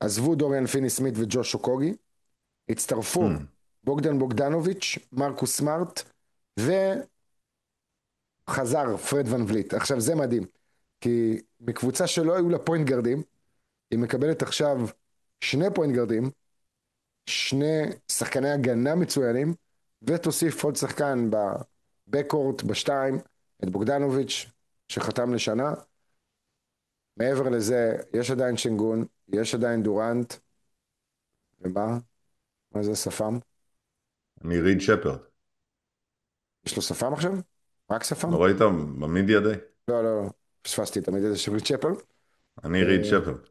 עזבו דוריאן פיני סמית וג'וש אוקוגי, הצטרפו בוגדן בוגדנוביץ', מרקוס סמארט, וחזר פרד ון וליט. עכשיו זה מדהים, כי מקבוצה שלא היו לה פוינט גרדים, היא מקבלת עכשיו שני פוינט גרדים, שני שחקני הגנה מצוינים, ותוסיף עוד שחקן בבקורט, בשתיים, את בוגדנוביץ', שחתם לשנה. מעבר לזה, יש עדיין שינגון, יש עדיין דורנט, ומה? מה זה שפם? אני ריד שפרד. יש לו שפם עכשיו? רק שפם? לא ראית במידיה די? לא, לא, לא. פספסתי תמיד איזה שביל צ'פל. אני ריד אה, שפרד.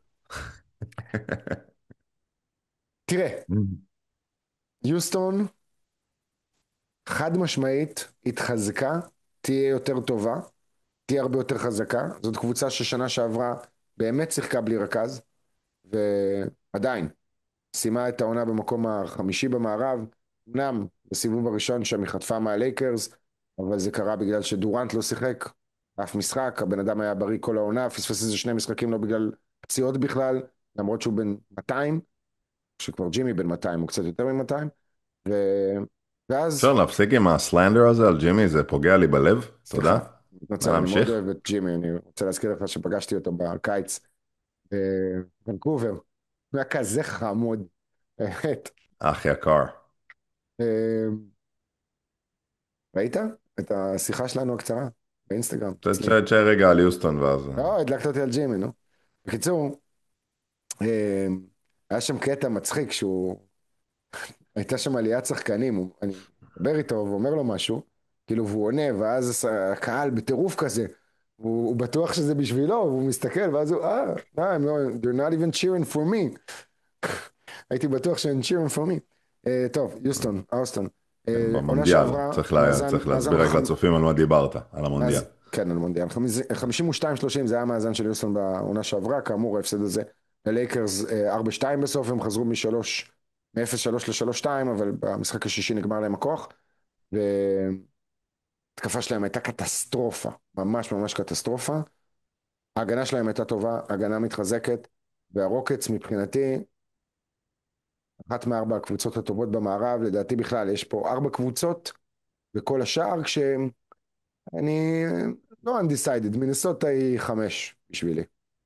תראה, יוסטון חד משמעית התחזקה, תהיה יותר טובה, תהיה הרבה יותר חזקה. זאת קבוצה ששנה שעברה באמת שיחקה בלי רכז, ועדיין סיימה את העונה במקום החמישי במערב. אמנם בסיבוב הראשון שם היא חטפה מהלייקרס, אבל זה קרה בגלל שדורנט לא שיחק אף משחק, הבן אדם היה בריא כל העונה, פספס איזה שני משחקים לא בגלל פציעות בכלל, למרות שהוא בן 200, שכבר ג'ימי בן 200, הוא קצת יותר מ-200, ו... אפשר ואז, להפסיק עם הסלנדר הזה על ג'ימי, זה פוגע לי בלב, סליחה, תודה. מתנצל, אני מאוד להמשיך. אוהב את ג'ימי, אני רוצה להזכיר לך שפגשתי אותו בקיץ בוונקובר, הוא היה כזה חמוד, באמת. אח יקר. אה, ראית את השיחה שלנו הקצרה באינסטגרם אצלי? תשאר רגע על יוסטון ואז... לא, הדלקת אותי על ג'ימי, נו. בקיצור, אה, היה שם קטע מצחיק שהוא, הייתה שם עליית שחקנים, אני מדבר איתו ואומר לו משהו, כאילו, והוא עונה, ואז הקהל בטירוף כזה, הוא בטוח שזה בשבילו, והוא מסתכל, ואז הוא, they're not even cheering for me. הייתי בטוח שהם cheering for me. טוב, יוסטון, אוסטון. עונה במונדיאל, שעברה, צריך להסביר רק לצופים על מה דיברת, על המונדיאל. כן, על מונדיאל. 52-30 זה היה המאזן של יוסטון בעונה שעברה, כאמור ההפסד הזה ללייקרס 4-2 בסוף, הם חזרו מ-0-3 ל-3-2, אבל במשחק השישי נגמר להם הכוח, והתקפה שלהם הייתה קטסטרופה, ממש ממש קטסטרופה. ההגנה שלהם הייתה טובה, הגנה מתחזקת, והרוקטס מבחינתי, אחת מארבע הקבוצות הטובות במערב, לדעתי בכלל, יש פה ארבע קבוצות, וכל השאר אני לא undecided, מינסוטה היא 5 בשבילי.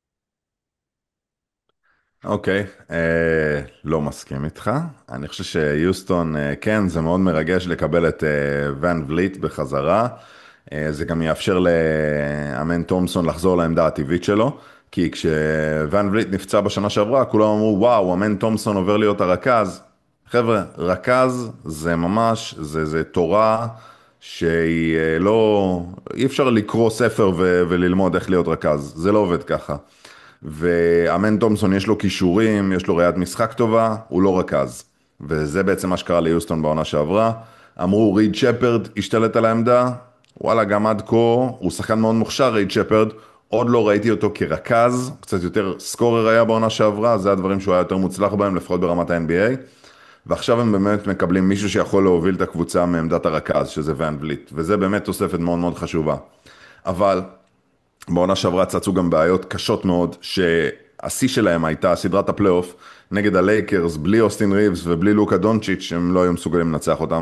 אוקיי, לא מסכים איתך. אני חושב שיוסטון, כן, זה מאוד מרגש לקבל את ון וליט בחזרה. זה גם יאפשר לאמן תומסון לחזור לעמדה הטבעית שלו, כי כשוון וליט נפצע בשנה שעברה, כולם אמרו, וואו, אמן תומסון עובר להיות הרכז. חבר'ה, רכז זה ממש, זה תורה שהיא לא, אי אפשר לקרוא ספר וללמוד איך להיות רכז, זה לא עובד ככה. ואמן תומסון יש לו כישורים, יש לו ראיית משחק טובה, הוא לא רכז. וזה בעצם מה שקרה ליוסטון בעונה שעברה. אמרו ריד שפרד השתלט על העמדה, וואלה גם עד כה, הוא שחקן מאוד מוכשר ריד שפרד, עוד לא ראיתי אותו כרכז, קצת יותר סקורר היה בעונה שעברה, זה הדברים שהוא היה יותר מוצלח בהם, לפחות ברמת ה-NBA. ועכשיו הם באמת מקבלים מישהו שיכול להוביל את הקבוצה מעמדת הרכז, שזה ון וליט, וזה באמת תוספת מאוד מאוד חשובה. אבל בעונה שעברה צצו גם בעיות קשות מאוד, שהשיא שלהם הייתה סדרת הפלייאוף נגד הלייקרס, בלי אוסטין ריבס ובלי לוקה דונצ'יץ', שהם לא היו מסוגלים לנצח אותם.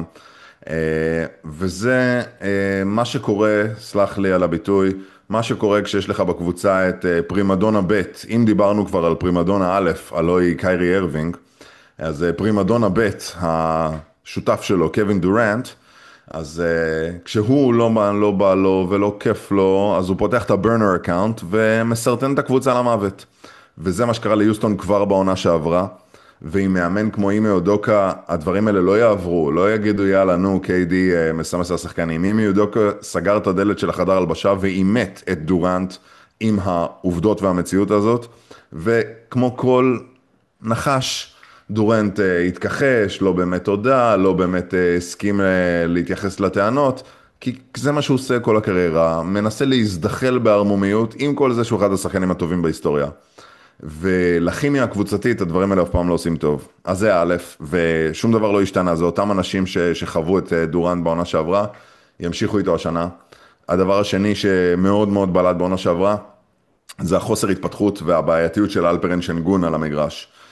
וזה מה שקורה, סלח לי על הביטוי, מה שקורה כשיש לך בקבוצה את פרימדונה ב', אם דיברנו כבר על פרימדונה א', הלוא היא קיירי הרווינג, אז פרימדונה ב', השותף שלו, קווין דורנט, אז כשהוא לא בא לו ולא כיף לו, אז הוא פותח את הברנר אקאונט ומסרטן את הקבוצה למוות. וזה מה שקרה ליוסטון כבר בעונה שעברה. ועם מאמן כמו אימי אודוקה, הדברים האלה לא יעברו, לא יגידו יאללה נו KD מסמס על השחקנים. אימי אודוקה סגר את הדלת של החדר הלבשה ואימת את דורנט עם העובדות והמציאות הזאת. וכמו כל נחש, דורנט התכחש, לא באמת הודע, לא באמת הסכים להתייחס לטענות, כי זה מה שהוא עושה כל הקריירה, מנסה להזדחל בערמומיות, עם כל זה שהוא אחד השחקנים הטובים בהיסטוריה. ולכימיה הקבוצתית הדברים האלה אף פעם לא עושים טוב. אז זה א', ושום דבר לא השתנה, זה אותם אנשים שחוו את דורנט בעונה שעברה, ימשיכו איתו השנה. הדבר השני שמאוד מאוד בלט בעונה שעברה, זה החוסר התפתחות והבעייתיות של אלפרן שנגון על המגרש.